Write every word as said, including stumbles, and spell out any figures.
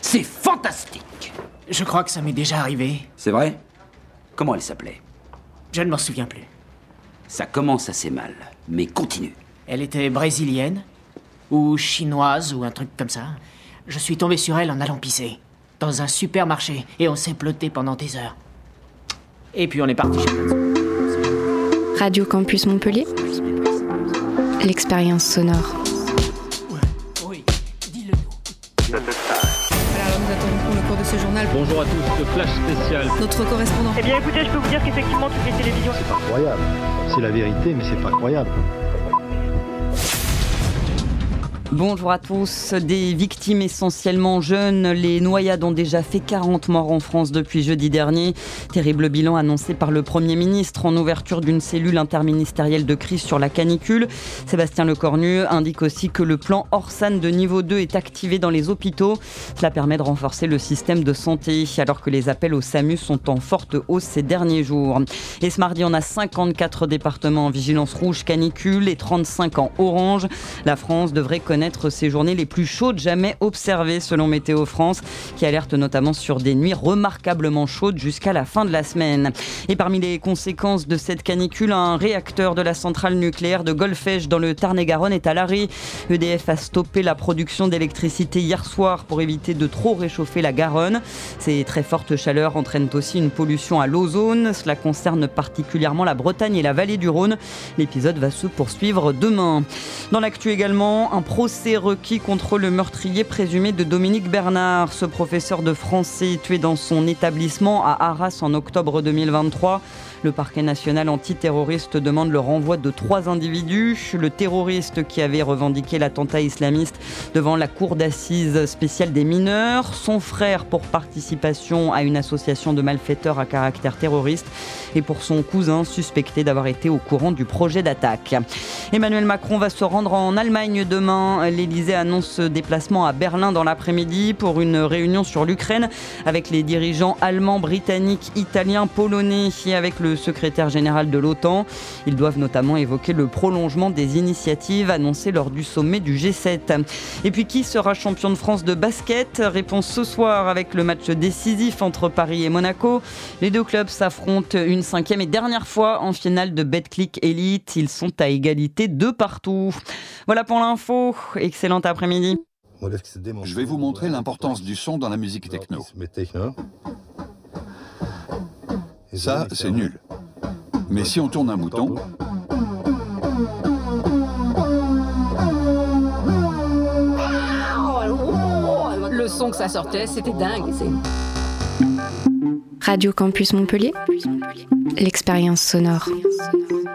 C'est fantastique. Je crois que ça m'est déjà arrivé. C'est vrai? Comment elle s'appelait? Je ne m'en souviens plus. Ça commence assez mal, mais continue. Elle était brésilienne, ou chinoise, ou un truc comme ça. Je suis tombé sur elle en allant pisser, dans un supermarché, et on s'est ploté pendant des heures. Et puis on est parti chez elle. Radio Campus Montpellier, l'expérience sonore. Ouais, oui, dis-le nous. Alors nous attendons le cours de ce journal. Bonjour à tous, le flash spécial. Notre correspondant. Eh bien écoutez, je peux vous dire qu'effectivement toutes les télévisions... C'est pas croyable. C'est la vérité, mais c'est pas croyable. Bonjour à tous. Des victimes essentiellement jeunes. Les noyades ont déjà fait quarante morts en France depuis jeudi dernier. Terrible bilan annoncé par le Premier ministre en ouverture d'une cellule interministérielle de crise sur la canicule. Sébastien Lecornu indique aussi que le plan Orsan de niveau deux est activé dans les hôpitaux. Cela permet de renforcer le système de santé alors que les appels au SAMU sont en forte hausse ces derniers jours. Et ce mardi, on a cinquante-quatre départements en vigilance rouge canicule et trente-cinq en orange. La France devrait connaître ces journées les plus chaudes jamais observées selon Météo France, qui alerte notamment sur des nuits remarquablement chaudes jusqu'à la fin de la semaine. Et parmi les conséquences de cette canicule, un réacteur de la centrale nucléaire de Golfech dans le Tarn-et-Garonne est à l'arrêt. E D F a stoppé la production d'électricité hier soir pour éviter de trop réchauffer la Garonne. Ces très fortes chaleurs entraînent aussi une pollution à l'ozone. Cela concerne particulièrement la Bretagne et la vallée du Rhône. L'épisode va se poursuivre demain. Dans l'actu également, un procès requis contre le meurtrier présumé de Dominique Bernard. Ce professeur de français tué dans son établissement à Arras en octobre deux mille vingt-trois. Le parquet national antiterroriste demande le renvoi de trois individus. Le terroriste qui avait revendiqué l'attentat islamiste devant la cour d'assises spéciale des mineurs. Son frère pour participation à une association de malfaiteurs à caractère terroriste. Et pour son cousin suspecté d'avoir été au courant du projet d'attaque. Emmanuel Macron va se rendre en Allemagne demain. L'Élysée annonce ce déplacement à Berlin dans l'après-midi pour une réunion sur l'Ukraine avec les dirigeants allemands, britanniques, italiens, polonais et avec le secrétaire général de l'OTAN. Ils doivent notamment évoquer le prolongement des initiatives annoncées lors du sommet du G sept. Et puis qui sera champion de France de basket? Réponse ce soir avec le match décisif entre Paris et Monaco. Les deux clubs s'affrontent une cinquième et dernière fois en finale de Betclic Elite. Ils sont à égalité de partout. Voilà pour l'info. Excellent après-midi. Je vais vous montrer l'importance du son dans la musique techno. Ça, c'est nul. Mais si on tourne un bouton... Le son que ça sortait, c'était dingue. C'est... Radio Campus Montpellier, l'expérience sonore.